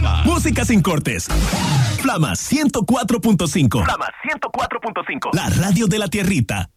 Flama. Música sin cortes. Flama 104.5. Flama 104.5. La radio de la tierrita.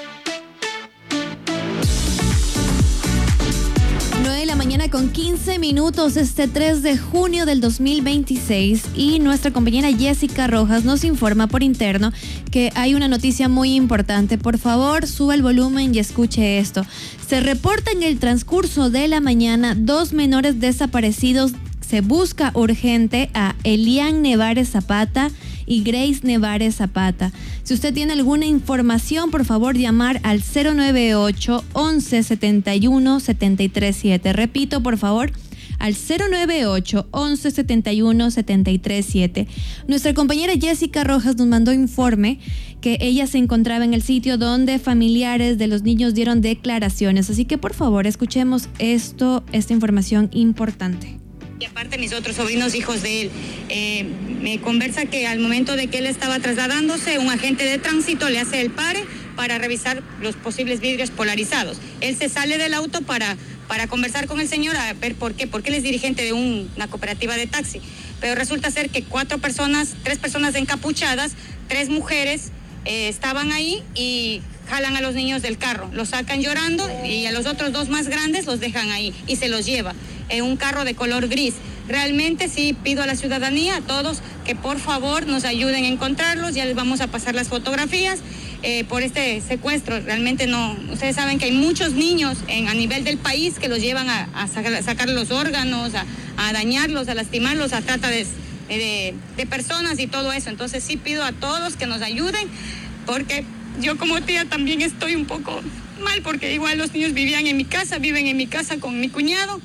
9 de la mañana con 15 minutos este 3 de junio del 2026 y nuestra compañera Jessica Rojas nos informa por interno que hay una noticia muy importante. Por favor, suba el volumen y escuche esto. Se reporta en el transcurso de la mañana 2 menores desaparecidos. Se busca urgente a Elian Nevares Zapata y Grace Nevares Zapata. Si usted tiene alguna información, por favor llamar al 098 11 71 737. Repito, por favor, al 098 11 71 737. Nuestra compañera Jessica Rojas nos mandó informe que ella se encontraba en el sitio donde familiares de los niños dieron declaraciones. Así que por favor escuchemos esta información importante. Y aparte mis otros sobrinos, hijos de él, me conversa que al momento de que él estaba trasladándose, un agente de tránsito le hace el pare para revisar los posibles vidrios polarizados. Él se sale del auto para conversar con el señor a ver por qué, porque él es dirigente de una cooperativa de taxi. Pero resulta ser que 3 personas encapuchadas, 3 mujeres estaban ahí y jalan a los niños del carro, los sacan llorando y a los otros 2 más grandes los dejan ahí y se los lleva en un carro de color gris. Realmente sí pido a la ciudadanía, a todos, que por favor nos ayuden a encontrarlos. Ya les vamos a pasar las fotografías por este secuestro. Realmente no, ustedes saben que hay muchos niños a nivel del país que los llevan a sacar los órganos, a dañarlos, a lastimarlos, a trata de personas y todo eso. Entonces sí pido a todos que nos ayuden, porque yo como tía también estoy un poco mal, porque igual los niños viven en mi casa con mi cuñado.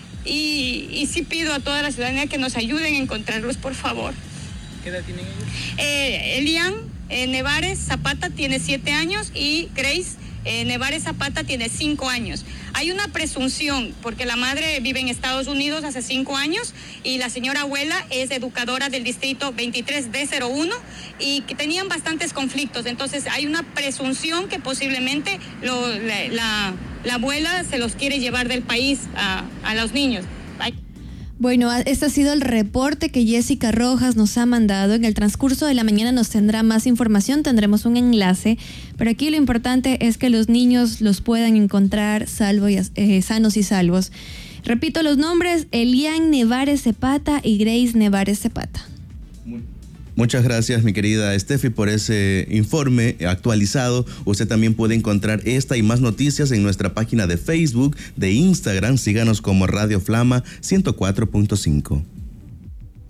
Y sí pido a toda la ciudadanía que nos ayuden a encontrarlos, por favor. ¿Qué edad tienen ellos? Elian Nevares Zapata tiene 7 años y Grace Nevares Zapata tiene 5 años. Hay una presunción, porque la madre vive en Estados Unidos hace 5 años y la señora abuela es educadora del distrito 23D01 y que tenían bastantes conflictos. Entonces hay una presunción que posiblemente la abuela se los quiere llevar del país a los niños. Bueno, este ha sido el reporte que Jessica Rojas nos ha mandado. En el transcurso de la mañana nos tendrá más información, tendremos un enlace, pero aquí lo importante es que los niños los puedan encontrar sanos y salvos. Repito los nombres: Elian Nevares Zapata y Grace Nevares Zapata. Muchas gracias, mi querida Steffi, por ese informe actualizado. Usted también puede encontrar esta y más noticias en nuestra página de Facebook, de Instagram. Síganos como Radio Flama 104.5.